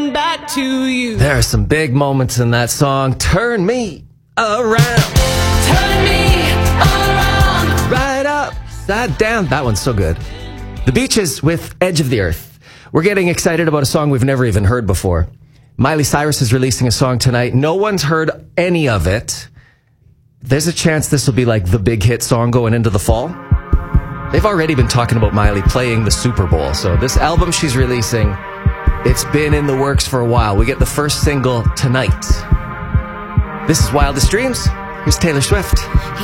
coming back to you. There are some big moments in that song. Turn me around. Turn me around. Right up, side down. That one's so good. The Beaches with Edge of the Earth. We're getting excited about a song we've never even heard before. Miley Cyrus is releasing a song tonight. No one's heard any of it. There's a chance this will be like the big hit song going into the fall. They've already been talking about Miley playing the Super Bowl. So this album she's releasing, it's been in the works for a while. We get the first single tonight. This is Wildest Dreams. Here's Taylor Swift.